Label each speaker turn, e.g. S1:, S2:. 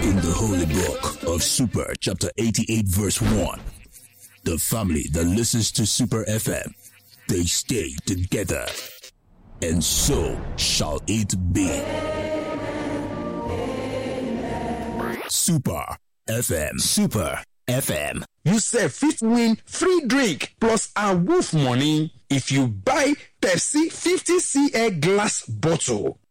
S1: In the holy book of Super, chapter 88, verse 1, the family that listens to Super FM, they stay together, and so shall it be. Super FM. Super FM.
S2: You say fit win free drink plus a wolf money if you buy Pepsi 50cl glass bottle.